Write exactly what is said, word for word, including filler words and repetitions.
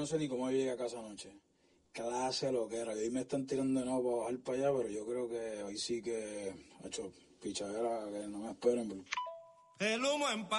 no sé ni cómo llegué a casa anoche. Clase lo que era. Y hoy me están tirando de nuevo para bajar para allá, pero yo creo que hoy sí que ha hecho pichadera, que no me esperen. Pero... El humo en